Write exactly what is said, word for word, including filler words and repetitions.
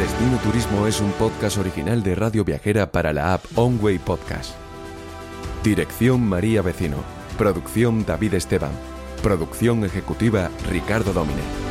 Destino Turismo es un podcast original de Radio Viajera para la app OnWay Podcast. Dirección María Vecino. Producción David Esteban. Producción ejecutiva Ricardo Domínguez.